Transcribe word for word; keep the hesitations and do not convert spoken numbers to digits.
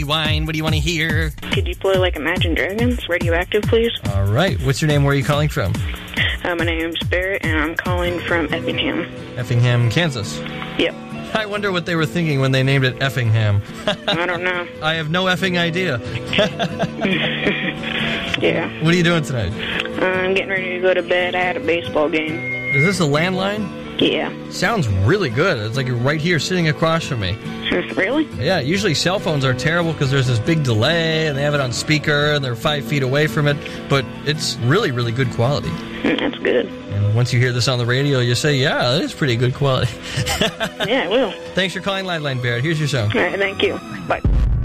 Rewind. What do you want to hear? Could you play like Imagine Dragons, Radioactive, please? All right. What's your name? Where are you calling from? Uh, my name's Barrett, and I'm calling from Effingham. Effingham, Kansas. Yep. I wonder what they were thinking when they named it Effingham. I don't know. I have no effing idea. Yeah. What are you doing tonight? Uh, I'm getting ready to go to bed. I had a baseball game. Is this a landline? Yeah. Sounds really good. It's like you're right here sitting across from me. Really? Yeah, usually cell phones are terrible because there's this big delay and they have it on speaker and they're five feet away from it, but it's really, really good quality. That's good. And once you hear this on the radio, you say, yeah, that is pretty good quality. Yeah, I will. Thanks for calling Lifeline, Barrett. Here's your song. All right, thank you. Bye.